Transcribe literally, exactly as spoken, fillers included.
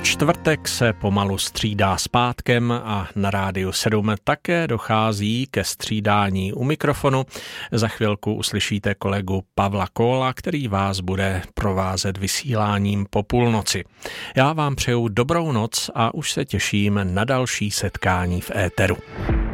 Čtvrtek se pomalu střídá s pátkem a na Rádiu sedm také dochází ke střídání u mikrofonu. Za chvilku uslyšíte kolegu Pavla Kóla, který vás bude provázet vysíláním po půlnoci. Já vám přeju dobrou noc a už se těším na další setkání v éteru.